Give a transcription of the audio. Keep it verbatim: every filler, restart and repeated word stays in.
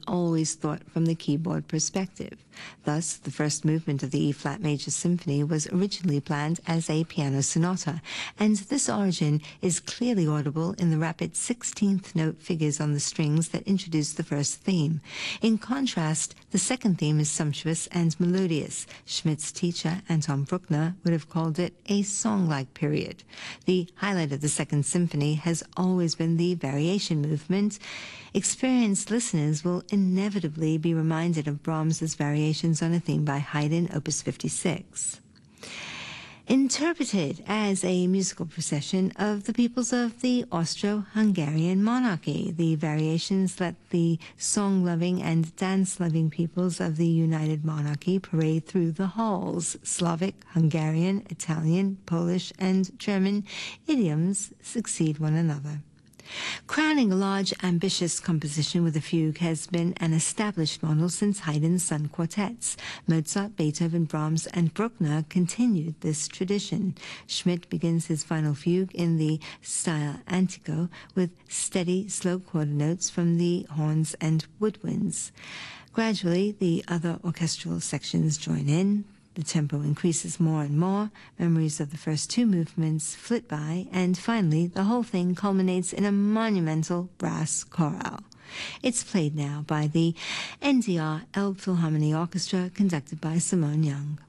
always thought from the keyboard perspective. Thus, the first movement of the E-flat major symphony was originally planned as a piano sonata, and this origin is clearly audible in the rapid sixteenth note figures on the strings that introduce the first theme. In contrast, the second theme is sumptuous and melodious. Schmidt's teacher, Anton Bruckner, would have called it a song-like period. The highlight of the Second Symphony has always been the variation movement. Experienced listeners will inevitably be reminded of Brahms's variations on a theme by Haydn, Opus fifty-six. Interpreted as a musical procession of the peoples of the Austro-Hungarian monarchy, the variations let the song-loving and dance-loving peoples of the United Monarchy parade through the halls. Slavic, Hungarian, Italian, Polish, and German idioms succeed one another. Crowning a large, ambitious composition with a fugue has been an established model since Haydn's Sun Quartets. Mozart, Beethoven, Brahms, and Bruckner continued this tradition. Schmidt begins his final fugue in the style antico with steady, slow quarter notes from the horns and woodwinds. Gradually, the other orchestral sections join in. The tempo increases more and more, memories of the first two movements flit by, and finally the whole thing culminates in a monumental brass chorale. It's played now by the N D R Elbphilharmonie Orchestra, conducted by Simone Young.